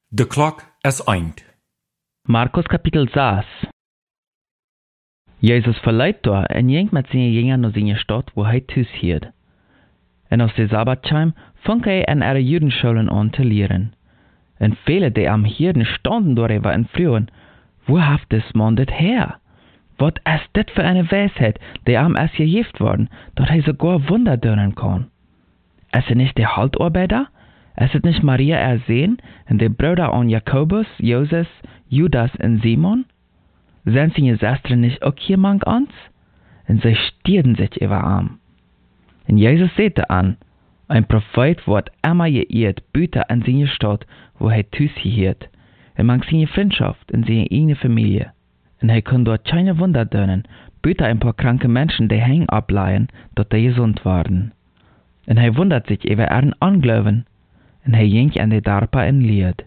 De klok is eind. Markus Kapitel 6. Jesus verleiht da en ging met zijn jünger naar zijn stad, wo hij thuis hield. En als de Sabbat kwam, fing hij an ihre Judenschulen an te leren. En viele, die am Hirden standen darüber en vroegen, wo haft des man dit her? Wat is dit für eine Weisheit, die am es gegift worden, dat hij sogar Wunder doen kan? Is het nicht der Haltarbeiter? Is het nicht Maria erzählen en de Brüder an Jakobus, Joses, Judas en Simon? Zijn seine Schwestern nicht auch hier mank ans? En sie stierden sich über arm. En Jesus sagte an, ein Prophet wird immer geirrt, büter an seine Stadt, wo hij thuis hielt, en man seine Freundschaft in seine eigene Familie. En hij kon dort keine Wunder doen, büter ein paar kranke Menschen, die hängen ableihen, dat die gesund waren. En hij wundert sich über ihren Anglauben, en hij ging an die Darpa en leert.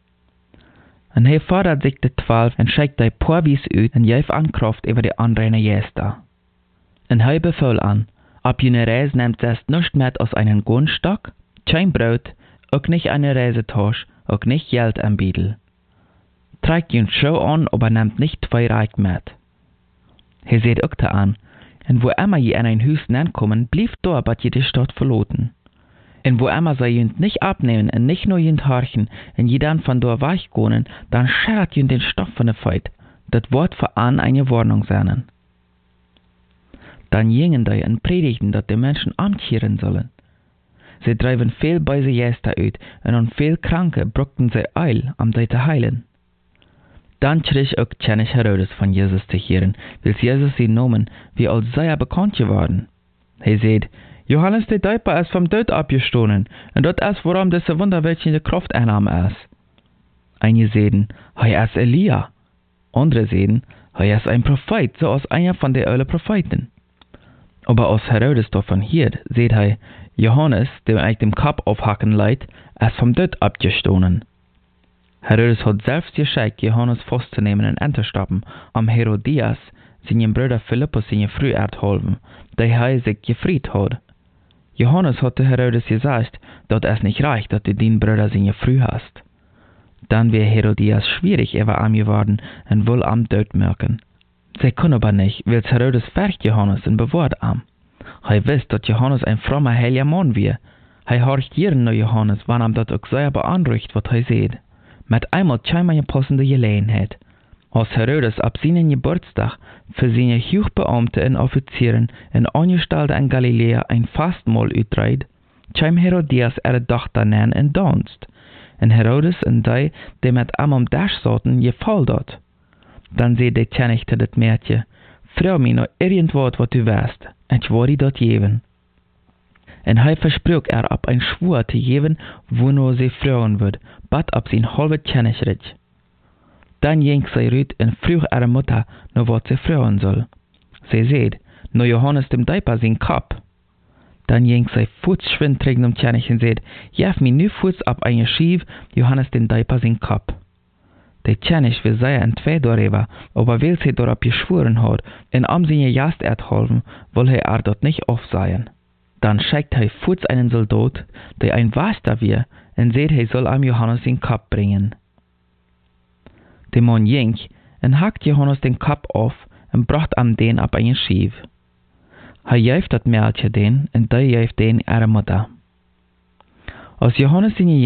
En hij fordert sich de 12 en schickt die Porwies uit en geeft aan Kraft über die anderen Gäste. En hij befahl an, ab jene Reis nehmt selbst nicht mit aus einen Gunstock, kein Brot, auch nicht eine Reisetasche, auch nicht Geld am Biedel. Tragt jen Schuh an, aber nehmt nicht 2 Reich mit. Hij seht auch da an, en wo immer je in ein Haus nankommen, blieb dort, bat je die Stadt verloten. En wo immer sie jent nicht abnehmen en nicht nur jent horchen, en je dann von dort weichgonen, dann schert jent den Stoff von der Feit. Dat Wort für an eine Warnung sein. Dann gingen die en predigten, dat die Menschen amtkehren sollen. Sie treiben viel böse Geister uit, en an viel Kranke bruckten sie Eil, am die te heilen. Dann schrie auch König Herodes von Jesus zu hören, weil Jesus sie nomen, wie als sei er bekannt geworden. Hij sagt, Johannes der Täufer ist vom Tod abgestoßen, und dort ist, worum diese wunderwelche Kraft einnahm ist. Einige sagen, er ist Elia. Andere sagen, er ist ein Prophet, so als einer von den alten Propheten. Aber als Herodes davon hört, sagt er, Johannes, der eigentlich dem Kopf aufhacken leiht, ist vom Tod abgestoßen. Herodes hat selbst geschickt, Johannes festzunehmen und anzustoppen, Herodias, seinen Bruder Philippus seine Frau erhalten, der er sich gefreut hat. Johannes hatte Herodes gesagt, dass es nicht reicht, dass du den Bruder seine Frau hast. Dann wäre Herodias schwierig über ihm geworden und wohl am Tod merken. Sie können aber nicht, weil Herodes fährt Johannes und bewahrt am. Er wisst, dass Johannes ein frommer, heiliger Mann wäre. Er horcht jeden nach Johannes, wann ihm das auch sehr beanruhigt, was er sieht. Mit einmal kam eine passende Gelegenheit. Als Herodes ab seinem Geburtstag für seine Hochbeamte und Offizieren in Angestellte in Galiläa ein Fastmahl uitreiht, kam Herodias ihre Tochter nennen in Dienst. Und Herodes und die mit ihm am Tisch saßen, gefällt dort. Dann sagt der König zu das Mädchen, freu mich noch irgendwas, was du weißt, und ich werde dort geben. Und er versprach ab ein Schwur zu geben, wo nur sie fragen wird, bat ab sein halbes Königreich. Dann ging sie rüt und frug ihre Mutter, nur was sie fragen soll. Sie sagt, nur Johannes dem Täufer sein Kopf. Dann ging sie fußschwind trägt um König und sagt, jef mir nu Fuß ab eine Schief, Johannes dem Täufer sein Kopf. Der König will sehr entweder darüber, aber weil sie darauf geschworen hat, und seine Jast erhalten, will er dort nicht aufsehen. Dann schickt er Fuß einen Soldat, der ein Wachter war, und sagt, er soll am Johannes den Kopf bringen. Der Mann ging und hackt Johannes den Kopf auf und bracht am den ab einen Schief. Er jäft das Mädchen den und der jäft den ihre Mutter. Als Johannes seine